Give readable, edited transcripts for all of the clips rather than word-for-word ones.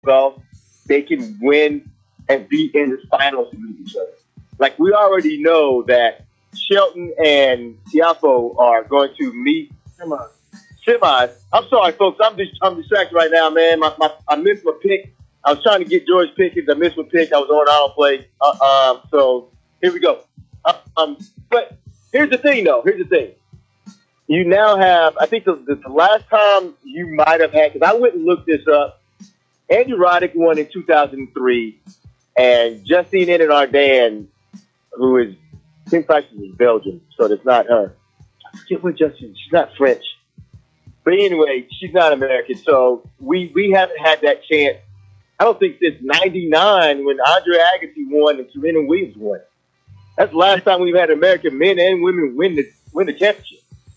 well, they can win and be in the finals with each other. Like we already know that Shelton and Tiafo are going to meet Come on. semis. I'm sorry, folks. I'm distracted right now, man. I missed my pick. I was trying to get George Pickens. I missed my pick. I was on autoplay. So here we go. But here's the thing, though. Here's the thing. You now have. I think the last time you might have had, because I went and looked this up. Andy Roddick won in 2003, and Justine Ardan, who is Kim Claxton is Belgian, so that's not her. I forget what Justine. She's not French. But anyway, she's not American, so we haven't had that chance. I don't think since '99 when Andre Agassi won and Serena Williams won. That's the last time we've had American men and women win the championship.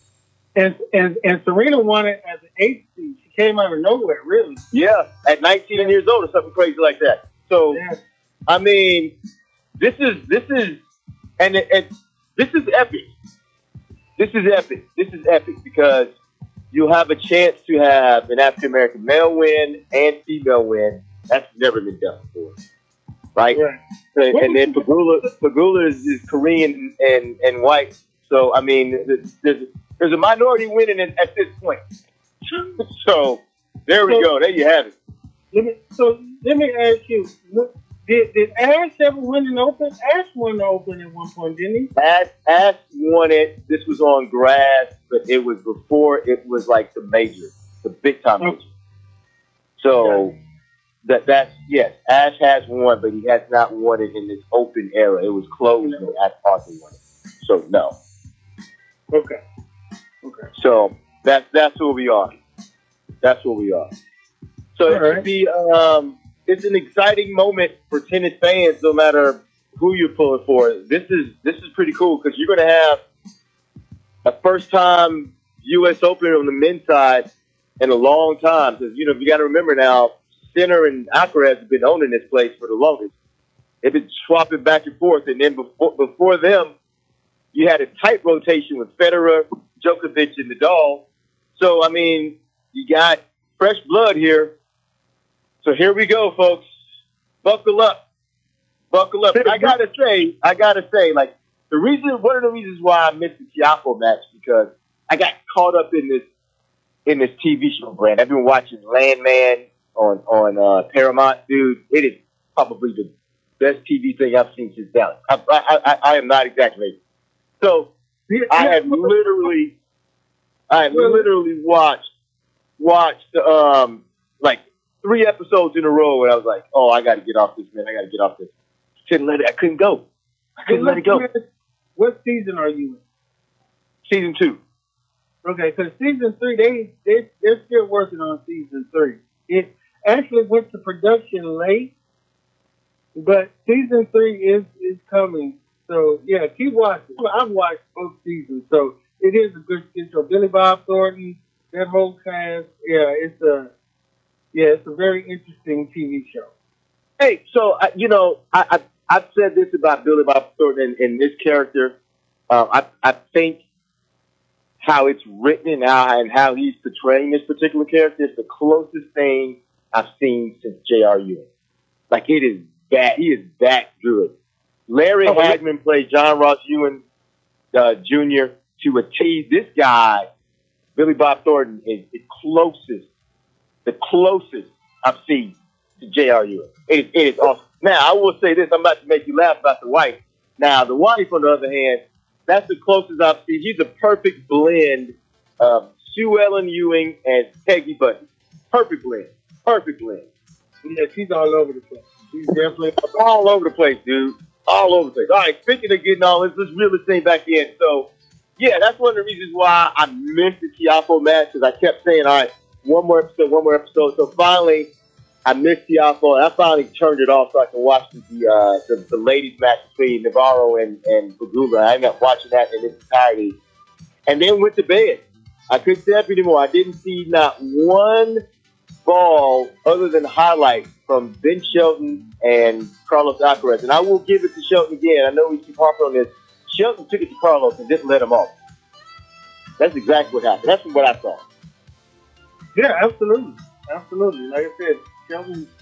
And Serena won it as an eighth seed. She came out of nowhere, really. Yeah, at 19 years old or something crazy like that. So, Yeah. I mean, this is and this is epic. This is epic. This is epic because you'll have a chance to have an African American male win and female win. That's never been done before, right? Right. And then Pagula is Korean and white. So I mean, there's a minority winning at this point. So there we go. There you have it. Let me ask you: Did Ash ever win an Open? Ash won the Open at one point, didn't he? Ash won it. This was on grass, but it was before it was like the major, the big time major. So that's yes, Ash has won, but he has not won it in this Open era. It was closed when Ash Parker won it. So no. Okay. So that's where we are. That's where we are. So it should be it's an exciting moment for tennis fans, no matter who you're pulling for. This is pretty cool because you're going to have a first time U.S. Open on the men's side in a long time. Because you got to remember now, Sinner and Alcaraz have been owning this place for the longest. They've been swapping back and forth, and then before them, you had a tight rotation with Federer, Djokovic, and Nadal. So I mean, you got fresh blood here. So here we go, folks. Buckle up. Buckle up. I gotta say, like one of the reasons why I missed the Tiafo match because I got caught up in this TV show brand. I've been watching Landman on Paramount, dude. It is probably the best TV thing I've seen since Dallas. I am not exaggerating. So I had literally watched like 3 episodes in a row, and I was like, "Oh, I got to get off this, man! I got to get off this." I couldn't go. I couldn't let it go. What season are you in? Season 2. Okay, because season 3, they're still working on season 3. It actually went to production late, but season 3 is coming. So yeah, keep watching. I've watched both seasons, so it is a good show. Billy Bob Thornton, that whole cast. Yeah, it's a very interesting TV show. Hey, so I've said this about Billy Bob Thornton and this character. I think how it's written and how he's portraying this particular character is the closest thing I've seen since J.R. Ewing. Like it is that he is that good. Larry Hagman played John Ross Ewing Jr. to a T. This guy, Billy Bob Thornton, is the closest I've seen to J.R. Ewing. It is awesome. Now, I will say this. I'm about to make you laugh about the wife. Now, the wife, on the other hand, that's the closest I've seen. She's a perfect blend of Sue Ellen Ewing and Peggy Bundy. Perfect blend. Perfect blend. Yeah, she's all over the place. She's definitely all over the place, dude. All over the place. All right, speaking of getting all this, let's reel this thing back in. So, yeah, that's one of the reasons why I missed the Tiafo match because I kept saying, all right, one more episode. So finally, I missed Tiafo, and I finally turned it off so I can watch the ladies' match between Navarro and Pagula. I ended up watching that in its entirety, and then went to bed. I couldn't stay up anymore. I didn't see not one ball other than highlights from Ben Shelton and Carlos Alcaraz. And I will give it to Shelton again. I know we keep harping on this. Shelton took it to Carlos and didn't let him off. That's exactly what happened. That's what I saw. Yeah, absolutely. Like I said, Shelton